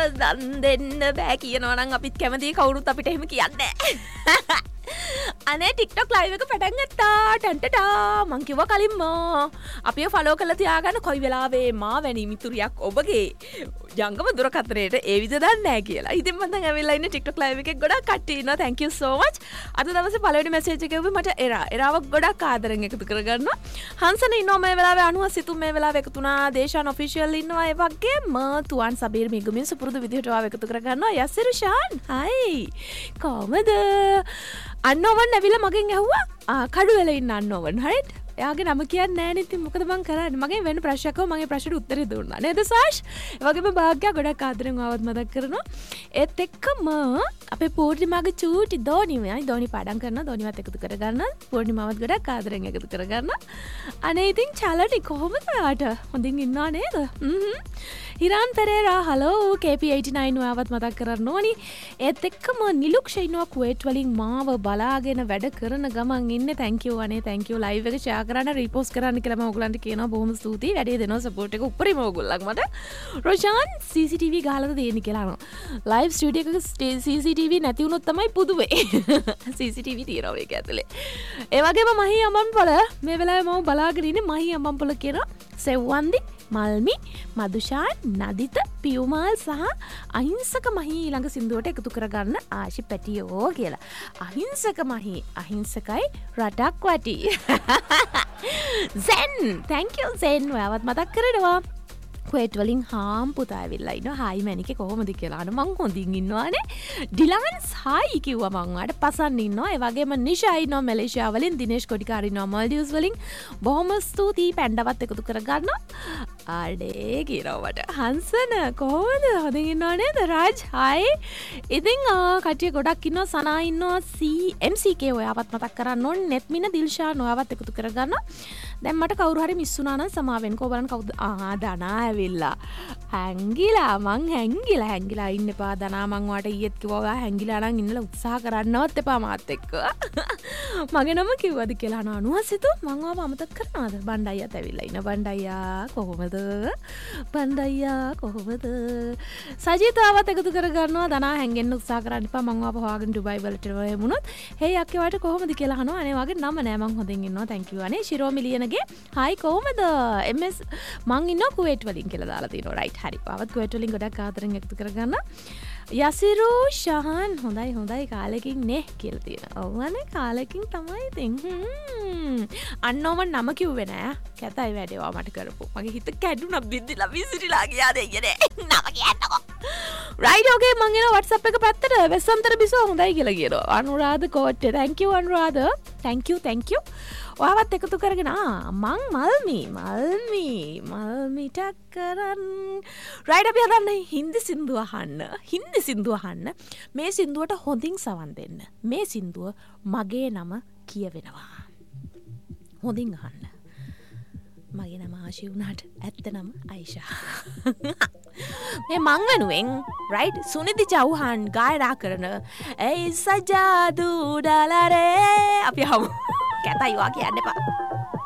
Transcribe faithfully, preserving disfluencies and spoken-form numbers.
දන් දෙන්න බෑ කියනවා නම් අපිත් කැමතියි කවුරුත් අපිට එහෙම කියන්නේ අනේ TikTok live එක පටන් ගත්තා ටන්ටටා මං කිව්වා කලින්ම අපිව ෆලෝ කරලා තියාගන්න කොයි වෙලාවෙ මා වැනි මිතුරියක් ඔබගේ ජංගම දුරකථනයට ඒ විදිහ දන්නේ නැහැ කියලා. ඉතින් මම දැන් ඇවිල්ලා ඉන්නේ TikTok live එකේ ගොඩක් කට්ටිය ඉන්නවා. Thank you so much. අද දවසේ පළවෙනි message එක එව්වේ මට එරා. එරාවක් ගොඩක් ආදරෙන් එකතු කරගන්නවා. හංසන ඉන්නවා මේ වෙලාවේ අනුව සිතුම් මේ වෙලාවේ එකතු වුණා. දේශාන් official ඉන්නවා. ඒ වගේම තුවන් සබීර් මිගුමින් සුපුරුදු විදිහට ආව එකතු කරගන්නවා. යසිරු ෂාන්. hi. කොහමද? අන්නෝවන් ඇවිල්ලා මගෙන් ඇහුවා කඩුවෙල ඉන්න අන්නෝවන්. හරිද? එයාගේ නම කියන්නේ නැහැ නේ. ඉතින් මොකද මං කරන්නේ? මගෙන් වෙන ප්‍රශ්නයක් ආව මගේ ප්‍රශ්නෙට උත්තරේ දුන්නා. නේද සාෂ්? ඒ වගේම භාග්‍ය ගොඩක් ආදරෙන් ආවත් මතක් කරනවා. ඒත් එක්කම අපේ පූර්ණිමාගේ චූටි දෝනිමයි දෝනි පාඩම් කරනවා. දෝනිවත් එකතු කරගන්න. පූර්ණිමාවත් ගොඩක් ආදරෙන් එකතු කරගන්න. අනේ ඉතින් චලටි කොහොමද ඔයාට? හොඳින් ඉන්නවා නේද? හ්ම්. Hiran Perera hello K P eighty-nine ඔයාවත් මතක් කරන්න ඕනි. ඒත් එක්කම නිලුක්ෂ ඉන්නවා කුවේට් වලින් මාව බලාගෙන වැඩ කරන ගමන් ඉන්නේ. thank you අනේ thank you live එක share කරන්න රීපෝස්ට් කරන්න කියලා මම ඔයගලන්ට කියනවා. බොහොම ස්තුතියි. වැඩි දෙනවා සපෝට් එක උපරිම ඕගොල්ලන් මට. Roshan C C T V ගහලාද දෙන්නේ කියලා අහනවා. live studio එකක C C T V නැති වුණොත් තමයි පුදුවේ. C C T V තියනවා මේක ඇතුලේ. ඒ වගේම මහී අමම්පල මේ වෙලාවේ මම බලාගෙන ඉන්නේ මහී අමම්පල කියන සෙව්වන්දි මල්මි මදුෂාන් නදිත පියුමාල් සහ අහිංසක මහී ඊළඟ සින්දුවට එකතු කරගන්න ආශි පැටියෝ කියලා. අහිංසක මහී අහිංසකයි රටක් වටි. Zen thank you Zen ඔයාවත් මතක් කරනවා. කුවේට් වලින් හාම් පුතා ඇවිල්ලා ඉන්නවා. හායි මැනිකේ කොහොමද කියලා අහන මං හොඳින් ඉන්නවානේ. ඩිලාන්ස් හායි කිව්වා මං ඔයාට පසන් ඉන්නවා. ඒ වගේම නිෂා ඉන්නවා මැලේසියා වලින්. දිනේෂ් කොඩිකාර ඉන්නවා මාල්ඩිව්ස් වලින්. බොහොම ස්තුතියි පැන්ඩවත් එකතු කරගන්නවා. ආඩේ කියනවා මට. හංසන කොහොමද? හොඳින් ඉන්නව නේද? රාජ් හායි. ඉතින් කට්ටිය ගොඩක් ඉන්නවා. සනා ඉන්නවා. C M C K ඔයාවත් මතක් කරන්න ඕනේ. නෙත්මින දිල්ෂාන් ඔයාවත් එකතු කරගන්නවා. දැන් මට කවුරු හරි මිස් වුණා නම් සමාවෙන්න කෝ බලන්න කවුද? ආ දනා ඇවිල්ලා. හැංගිලා මං හැංගිලා හැංගිලා ඉන්න එපා දනා මං ඔයාට ඊයේත් කිව්වා ඔයා හැංගිලා නම් ඉන්නලා උත්සාහ කරන්නවත් එපා මාත් එක්ක. මගේ නම කිව්වද කියලා අහනවා අනුහසිතු මං ඔයාව අමතක කරනවද? බණ්ඩයියාත් ඇවිල්ලා ඉන්න. බණ්ඩයියා කොහොමද? බණ්ඩයියා කොහොමද? සජිතාවත් එකතු කරගන්නවා. දනා හැංගෙන්න උත්සාහ කරන්න එපා මං ඔයාව හොයාගෙන ඩුබයි වලට එමුණොත්. හේ අක්කේ ඔයාට කොහොමද කියලා අහනවා. අනේ වගේ නම නෑ මං හොඳින් ඉන්නවා. thank you අනේ ශිරෝ මිලියනගේ හායි කොහොමද? M S මං ඉන්නවා කුවේට් වලින් කියලා දාලා තියෙනවා. රයිට් හරි. ආවත් කුවේට් වලින් ගොඩක් ආදරෙන් එකතු කරගන්න. යසිරු ෂහන් හොඳයි හොඳයි කාලෙකින් නේ කියලා තියෙනවා. ඔව්වනේ කාලෙකින් තමයි ඉතින්. හ්ම්. අන්නෝම නම කිව්වේ නෑ. කැතයි වැඩේවා මට කරපො. මගේ හිත කැඩුනා බින්දිලා විසිරිලා ගියා දෙයියනේ. නම කියන්නකෝ. රයිට් ඕකේ මං එනවා WhatsApp එක පැත්තට වෙස්සන්තර බිසෝ හොඳයි කියලා කියනවා. Anuradha Kotte thank you Anuradha. thank you thank you. ඔයාවත් එකතු කරගෙන ආ මං මල්මි මල්මි මල්මිට කරන් රයිට් අපි හදන්නේ හින්දි සින්දුව අහන්න. හින්දි සින්දුව අහන්න. මේ සින්දුවට හොඳින් සවන් දෙන්න. මේ සින්දුව මගේ නම කියවෙනවා. හොඳින් අහන්න. මගේ නම ආශි වුණාට ඇත්තනම අයිෂා. මේ මං වෙනුවෙන් රයිට් සුනිදි චෞහාන් ගායනා කරන ඒ සජාදු ඩලරේ අපි හමු. කැතයි වා කියන්න එපා.